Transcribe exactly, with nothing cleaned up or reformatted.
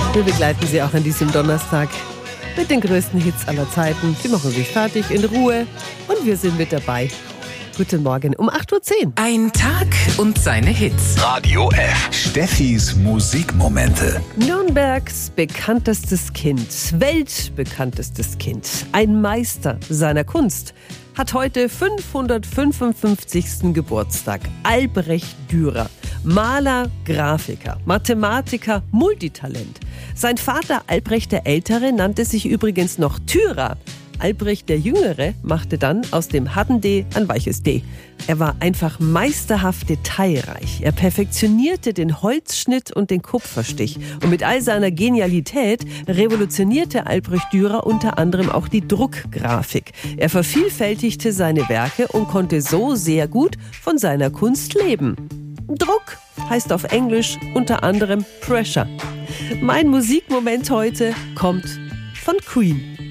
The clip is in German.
Wir begleiten Sie auch an diesem Donnerstag mit den größten Hits aller Zeiten. Sie machen sich fertig in Ruhe und wir sind mit dabei. Guten Morgen um acht Uhr zehn. Ein Tag und seine Hits. Radio F. Steffis Musikmomente. Nürnbergs bekanntestes Kind, weltbekanntestes Kind, ein Meister seiner Kunst, hat heute fünfhundertfünfundfünfzigsten Geburtstag. Albrecht Dürer. Maler, Grafiker, Mathematiker, Multitalent. Sein Vater Albrecht der Ältere nannte sich übrigens noch Dürer. Albrecht der Jüngere machte dann aus dem harten D ein weiches D. Er war einfach meisterhaft detailreich. Er perfektionierte den Holzschnitt und den Kupferstich. Und mit all seiner Genialität revolutionierte Albrecht Dürer unter anderem auch die Druckgrafik. Er vervielfältigte seine Werke und konnte so sehr gut von seiner Kunst leben. Druck heißt auf Englisch unter anderem Pressure. Mein Musikmoment heute kommt von Queen.